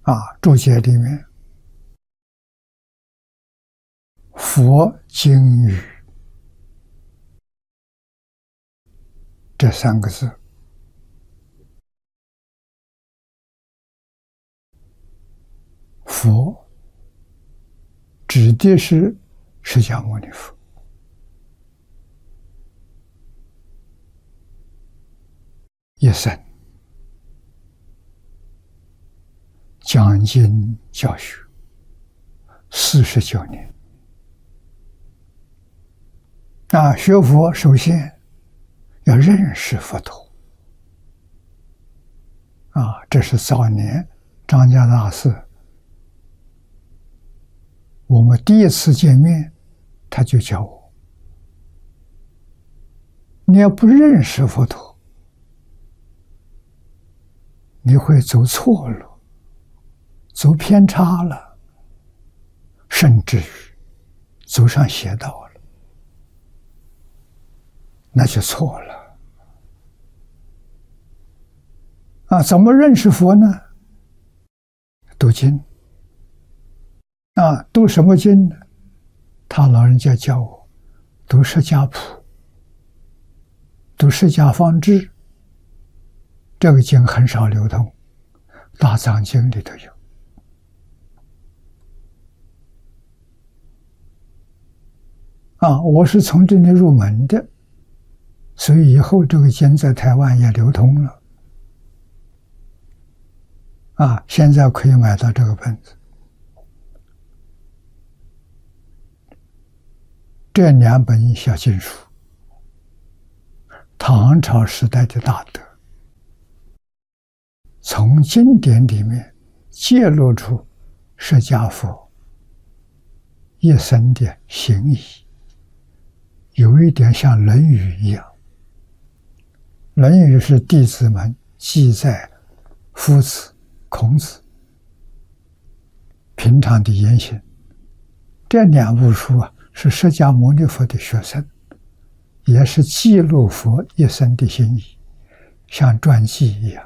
注解里面佛经语这三个字，佛指的是释迦牟尼佛，一生讲经教学49年。学佛首先要认识佛陀。这是早年张家大师，我们第一次见面，他就教我：你要不认识佛陀，你会走错路，走偏差了，甚至于走上邪道了，那就错了。怎么认识佛呢？读经。读什么经呢？他老人家教我读释迦谱，读释迦方志。这个经很少流通，大藏经里头有。我是从这里入门的，所以以后这个经在台湾也流通了。现在可以买到这个本子。这2本小经书，唐朝时代的大德，从经典里面揭露出释迦佛一生的行仪，有一点像《论语》一样。《论语》是弟子们记载夫子、孔子平常的言行，这2部书是释迦牟尼佛的学生，也是记录佛一生的行仪，像传记一样，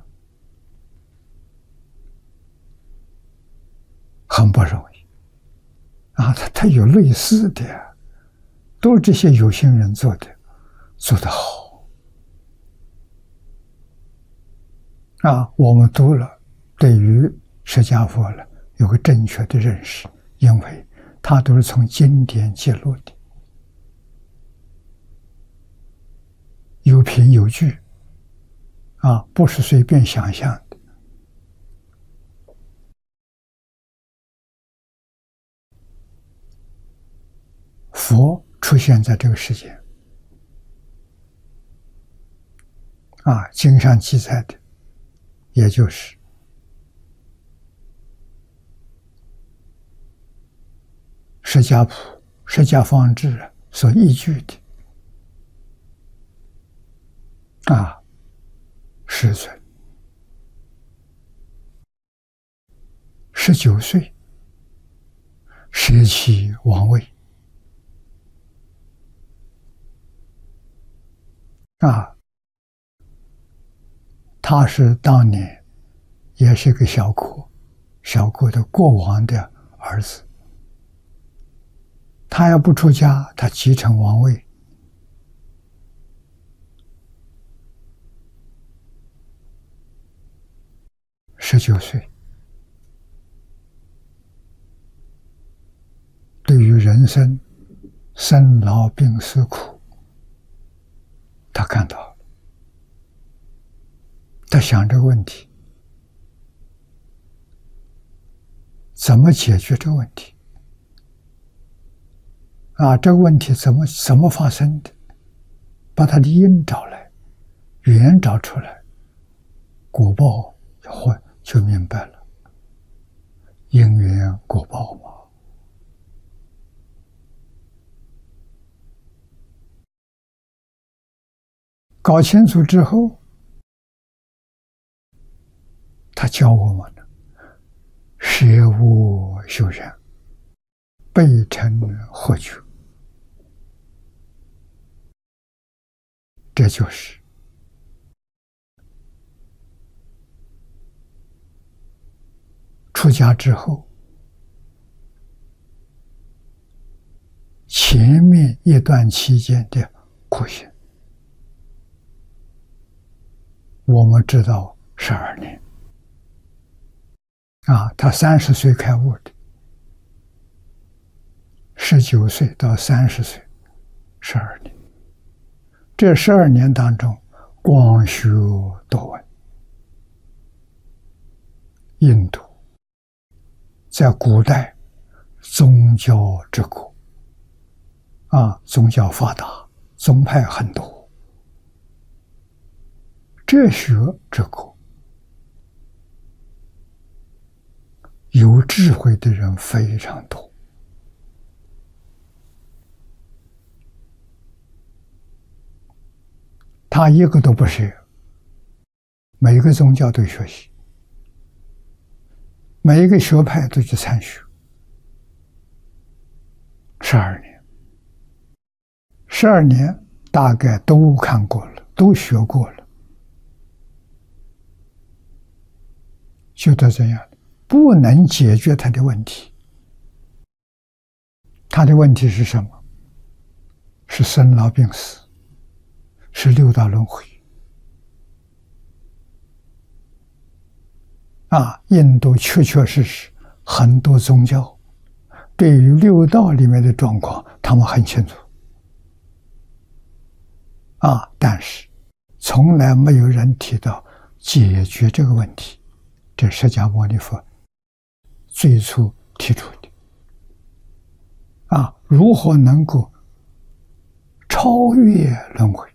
很不容易。他有类似的，都是这些有心人做的，做得好。我们读了，对于释迦佛了有个正确的认识，因为他都是从经典记录的，有凭有据，不是随便想象的。佛出现在这个世界，经上记载的，也就是释迦谱、释迦方志所依据的。世尊19岁舍弃王位，他是当年也是个小国的国王的儿子。他要不出家，他继承王位。19岁，对于人生生老病死苦，他看到了，他想这个问题，怎么解决这个问题？这个问题怎么发生的？把他的因找来，缘找出来，果报就明白了，因缘果报嘛。搞清楚之后，他教我们了：舍我修善，备成获取。这就是出家之后，前面一段期间的苦行，我们知道12年。他30岁开悟的，19岁到30岁，12年。这12年当中，广学多闻。印度在古代宗教之国，宗教发达，宗派很多，哲学之国，有智慧的人非常多。他一个都不是，每个宗教都学习，每一个学派都去参学。12年，12年大概都看过了，都学过了，觉得怎样？不能解决他的问题。他的问题是什么？是生老病死，是六道轮回。印度确确实实很多宗教对于六道里面的状况，他们很清楚。但是从来没有人提到解决这个问题。这释迦牟尼佛最初提出的。如何能够超越轮回？